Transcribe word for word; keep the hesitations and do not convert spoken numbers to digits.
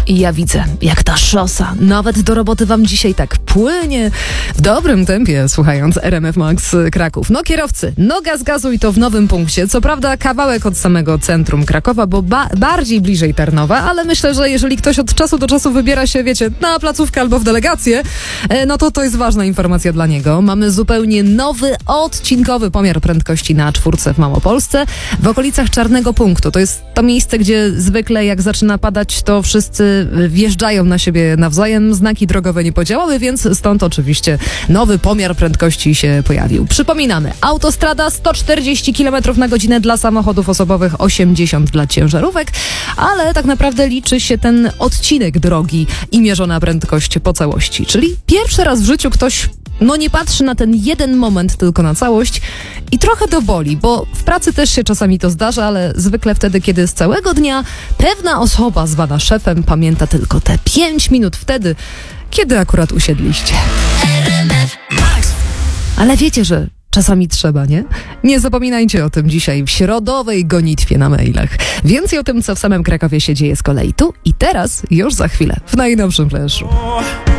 I ja widzę, jak ta szosa nawet do roboty wam dzisiaj tak płynie w dobrym tempie, słuchając R M F Max Kraków. No kierowcy, noga z gazu i to w nowym punkcie. Co prawda kawałek od samego centrum Krakowa, bo ba- bardziej bliżej Tarnowa, ale myślę, że jeżeli ktoś od czasu do czasu wybiera się, wiecie, na placówkę albo w delegację, no to to jest ważna informacja dla niego. Mamy zupełnie nowy, odcinkowy pomiar prędkości na czwórce w Małopolsce w okolicach Czarnego Punktu. To jest to miejsce, gdzie zwykle jak zaczyna padać, to wszyscy wjeżdżają na siebie nawzajem, znaki drogowe nie podziałały, więc stąd oczywiście nowy pomiar prędkości się pojawił. Przypominamy, autostrada sto czterdzieści kilometrów na godzinę dla samochodów osobowych, osiemdziesiąt dla ciężarówek, ale tak naprawdę liczy się ten odcinek drogi i mierzona prędkość po całości. Czyli pierwszy raz w życiu ktoś no nie patrzy na ten jeden moment, tylko na całość i trochę to boli, bo w pracy też się czasami to zdarza, ale zwykle wtedy, kiedy z całego dnia pewna osoba zwana szefem pamięta tylko te pięć minut wtedy, kiedy akurat usiedliście. Ale wiecie, że czasami trzeba, nie? Nie zapominajcie o tym dzisiaj w środowej gonitwie na mailach. Więcej o tym, co w samym Krakowie się dzieje z kolei tu i teraz, już za chwilę, w najnowszym Flashu.